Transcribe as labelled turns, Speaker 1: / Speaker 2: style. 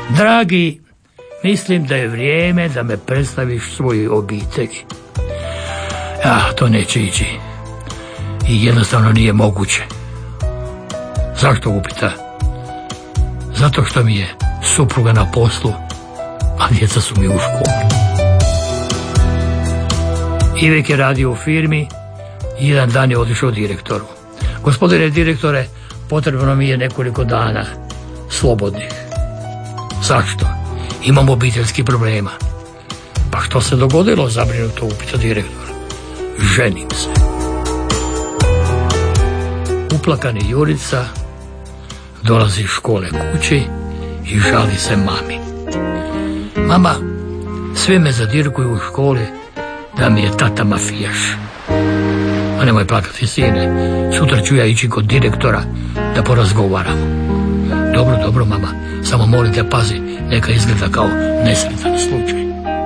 Speaker 1: Dragi, mislim da je vrijeme da me predstaviš svojoj obitelji. To neće ići. I jednostavno nije moguće. Zašto, upita? Zato što mi je supruga na poslu, a djeca su mi u školi. Ivek je radio u firmi i jedan dan je otišao direktoru. Gospodine direktore, potrebno mi je nekoliko dana slobodnih. Zašto? Imam obiteljskih problema. Pa što se dogodilo, zabrinuto upita direktor. Ženim se. Uplakani Jurica dolazi iz škole kući i žali se mami. Mama, sve me zadirkuju u školi da mi je tata mafijaš. A nemoj plakati, sine, sutra ću ja ići kod direktora da porazgovaramo. Dobro, mama, samo molim te pazi, neka izgleda kao nesretan slučaj.